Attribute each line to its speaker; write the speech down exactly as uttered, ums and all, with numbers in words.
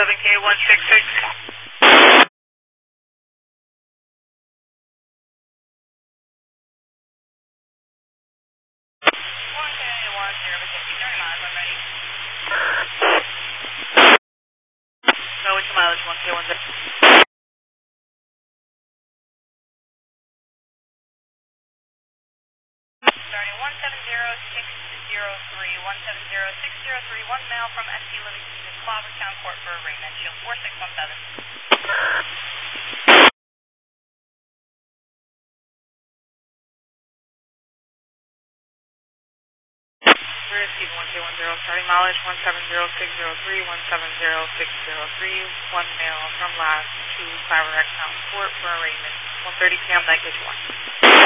Speaker 1: seven K one six six. one K one zero fifty thirty-nine, I'm ready. No, which mileage, one K one zero. Starting one seven zero six zero three, one seven zero six zero three, one male from S T Livingston to Clovertown Court for arraignment, shield four six one seven. We're receiving one K one zero, starting mileage one seven zero six zero three, one seven zero six zero three, one male from last to Clovertown Court for arraignment, one thirty P M night gauge one.